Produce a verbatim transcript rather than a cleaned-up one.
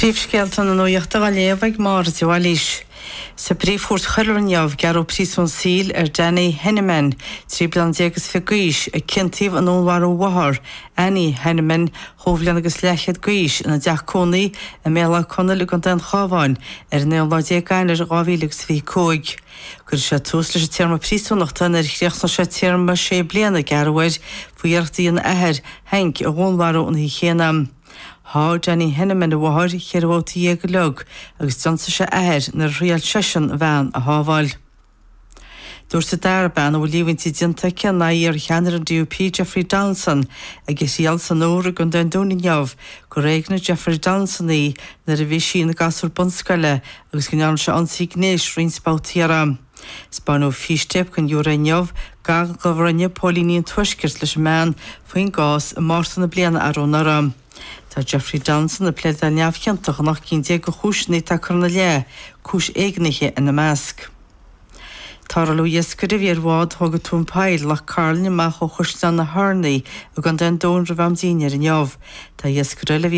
Príomhscéalta na nuaíochta a léamhaigh mar deáilís. Sa príomhthúirt chuireanneamh gearú príosún síl ar Danny Henneman, trí bliain déagus fiúis a cintíomh an ónmhar ó Wathar. Annie Henneman chomhlean agus leichead gúis na deach cónaí a méla conna le an den chábháin ar neolá déagain ar gáhílegus bhí cóig. Gur sé tús leis tíarma príosúnachta ar chréachna sé tíarma sé bliana gearúir faoiarchtaí an ahar Hank a ónmhar ó na chéanam. Há Danny Henneman a bhthir chearhótaí ag leog agus donsa sé ahar na rial sesin bhean a hábháil. Dúir sa darban ó líhaintí dinta cinna ar cheanar an D U P Jeffrey Donaldson agus síal san óra gon den dúnainneamh go réigna Jeffrey Donaldsonaí na a bhí sin na gasúr bunscoile agus gneann se ansaí gnéis rinsbátíara. Spáinú fístep chun dúrainneamh ga go bhranne pólíníon tuiscirt leis meán faoin gás márta na bliana arónara. Tá Jeffrey Donaldson a pléad a neamhcheantach nach cinn dé go chúisnaí tá chuna le, chúis éignithe ina measc. Tarlú iescada bhí ar bhád thugad túmpáil lech Carlin amach ó chuisteán na hánaí a gan den dón ra bhamdíine ar an neamh. Tá iescada le